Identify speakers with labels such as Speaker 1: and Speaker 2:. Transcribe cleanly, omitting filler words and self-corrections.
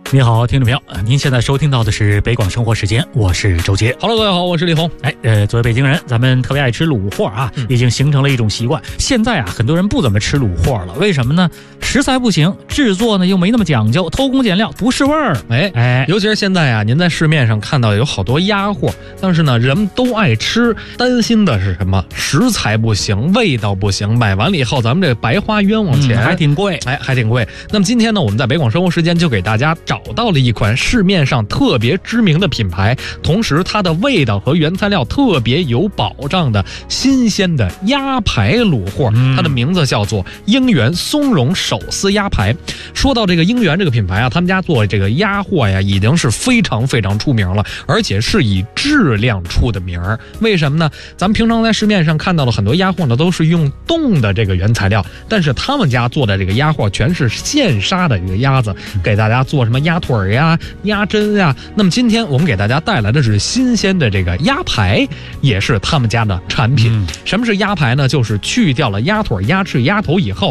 Speaker 1: 你好，听众朋友，您现在收听到的是北广生活时间，我是周杰。
Speaker 2: Hello， 各位好，我是李红。
Speaker 1: 作为北京人，咱们特别爱吃卤货啊，已经形成了一种习惯。现在啊，很多人不怎么吃卤货了，为什么呢？食材不行，制作呢又没那么讲究，偷工减料，不是味儿。
Speaker 2: 尤其是现在啊，您在市面上看到有好多鸭货，但是呢，人们都爱吃，担心的是什么？食材不行，味道不行，买完了以后，咱们这白花冤枉钱，
Speaker 1: 还挺贵，
Speaker 2: 还挺贵。那么今天呢，我们在北广生活时间就给大家找到了一款市面上特别知名的品牌，同时它的味道和原材料特别有保障的新鲜的鸭排卤货，它的名字叫做英源松茸手撕鸭排。说到这个英源这个品牌啊，他们家做这个鸭货呀，已经是非常非常出名了，而且是以质量出的名儿。为什么呢？咱们平常在市面上看到了很多鸭货呢，都是用冻的这个原材料，但是他们家做的这个鸭货全是现杀的这个鸭子，给大家做什么鸭腿呀、鸭胗呀。那么今天我们给大家带来的是新鲜的这个鸭排，也是他们家的产品。什么是鸭排呢？就是去掉了鸭腿、鸭翅、鸭头以后，